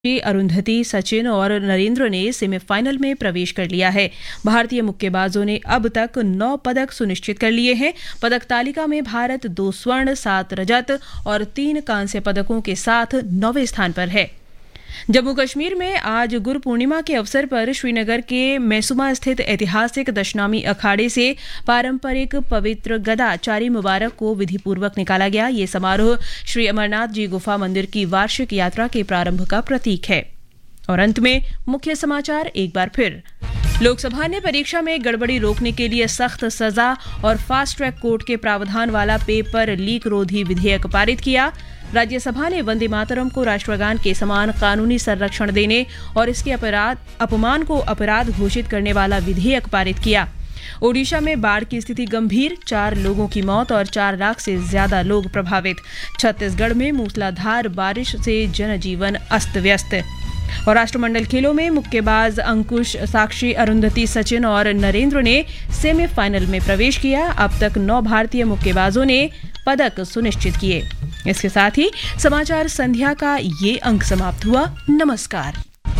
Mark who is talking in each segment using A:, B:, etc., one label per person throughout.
A: अरुंधति, सचिन और नरेंद्र ने सेमीफाइनल में प्रवेश कर लिया है। भारतीय मुक्केबाजों ने अब तक 9 पदक सुनिश्चित कर लिए हैं। पदक तालिका में भारत 2 स्वर्ण, 7 रजत और 3 कांस्य पदकों के साथ 9वें स्थान पर है। जम्मू कश्मीर में आज गुरु पूर्णिमा के अवसर पर श्रीनगर के मैसूमा स्थित ऐतिहासिक दशनामी अखाड़े से पारंपरिक पवित्र गदा चारी मुबारक को विधिपूर्वक निकाला गया। ये समारोह श्री अमरनाथ जी गुफा मंदिर की वार्षिक यात्रा के प्रारंभ का प्रतीक है। और अंत में मुख्य समाचार एक बार फिर। लोकसभा ने परीक्षा में गड़बड़ी रोकने के लिए सख्त सजा और फास्ट ट्रैक कोर्ट के प्रावधान वाला पेपर लीक रोधी विधेयक पारित किया। राज्यसभा ने वंदे मातरम को राष्ट्रगान के समान कानूनी संरक्षण देने और इसके अपमान को अपराध घोषित करने वाला विधेयक पारित किया। ओडिशा में बाढ़ की स्थिति गंभीर, 4 लोगों की मौत और 4 लाख से ज्यादा लोग प्रभावित। छत्तीसगढ़ में मूसलाधार बारिश से जनजीवन अस्त व्यस्त। और राष्ट्रमंडल खेलों में मुक्केबाज अंकुश, साक्षी, अरुंधति, सचिन और नरेंद्र ने सेमीफाइनल में प्रवेश किया। अब तक 9 भारतीय मुक्केबाजों ने पदक सुनिश्चित किए। इसके साथ ही समाचार संध्या का ये अंक समाप्त हुआ। नमस्कार।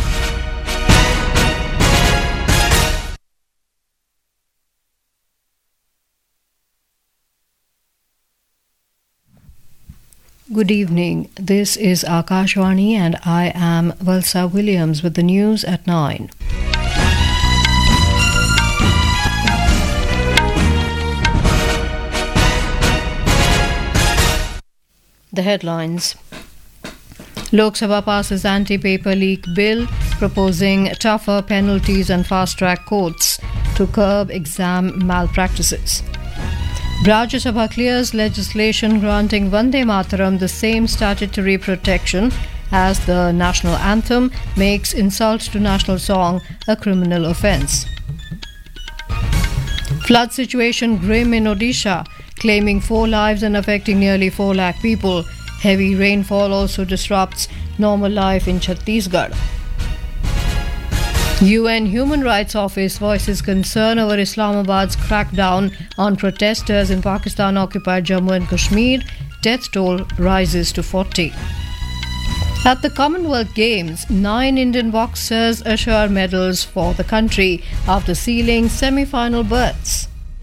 B: Good evening. This is Akashvani and I am Valsa Williams with the news at 9. The headlines. Lok Sabha passes anti-paper leak bill proposing tougher penalties and fast-track courts to curb exam malpractices. Rajya Sabha clears legislation granting Vande Mataram the same statutory protection as the national anthem, makes insult to national song a criminal offence. Flood situation grim in Odisha, claiming 4 lives and affecting nearly 4 lakh people. Heavy rainfall also disrupts normal life in Chhattisgarh. UN Human Rights Office voices concern over Islamabad's crackdown on protesters in Pakistan-occupied Jammu and Kashmir. Death toll rises to 40. At the Commonwealth Games, 9 Indian boxers assure medals for the country after sealing semi-final berths.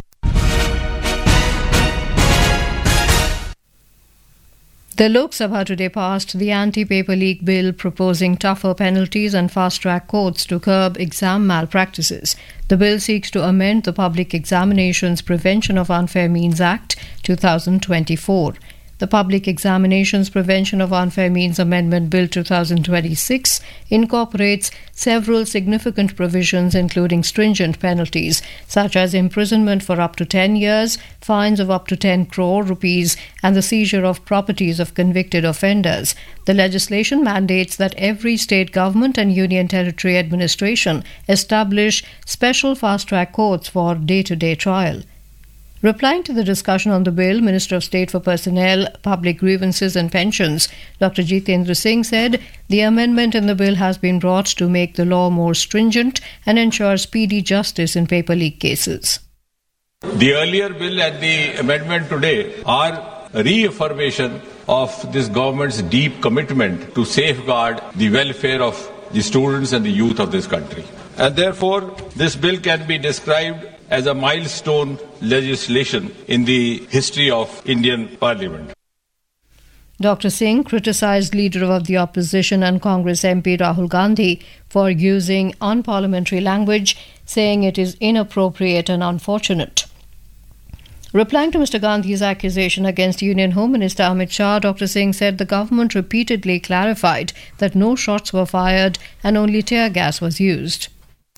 B: The Lok Sabha today passed the anti-paper leak bill proposing tougher penalties and fast-track courts to curb exam malpractices. The bill seeks to amend the Public Examinations Prevention of Unfair Means Act 2024. The Public Examinations Prevention of Unfair Means Amendment Bill 2026 incorporates several significant provisions including stringent penalties such as imprisonment for up to 10 years, fines of up to 10 crore rupees and the seizure of properties of convicted offenders. The legislation mandates that every state government and union territory administration establish special fast-track courts for day-to-day trial. Replying to the discussion on the bill, Minister of State for Personnel, Public Grievances and Pensions, Dr. Jitendra Singh said the amendment in the bill has been brought to make the law more stringent and ensure speedy justice in paper leak cases.
C: The earlier bill and the amendment today are a reaffirmation of this government's deep commitment to safeguard the welfare of the students and the youth of this country. And therefore, this bill can be described as a milestone legislation in the history of Indian Parliament.
B: Dr. Singh criticised Leader of the Opposition and Congress MP Rahul Gandhi for using unparliamentary language, saying it is inappropriate and unfortunate. Replying to Mr. Gandhi's accusation against Union Home Minister Amit Shah, Dr. Singh said the government repeatedly clarified that no shots were fired and only tear gas was used.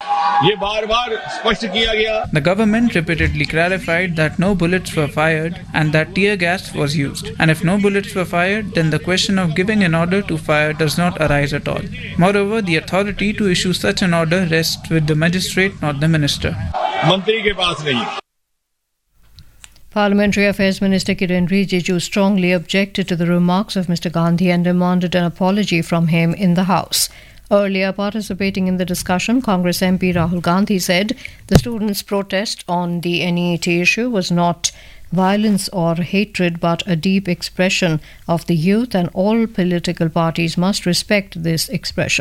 D: The government repeatedly clarified that no bullets were fired and that tear gas was used. And if no bullets were fired, then the question of giving an order to fire does not arise at all. Moreover, the authority to issue such an order rests with the magistrate, not the minister.
B: Parliamentary Affairs Minister Kiren Rijiju strongly objected to the remarks of Mr. Gandhi and demanded an apology from him in the House. Earlier, participating in the discussion, Congress MP Rahul Gandhi said the students' protest on the NEET issue was not violence or hatred but a deep expression of the youth, and all political parties must respect this expression.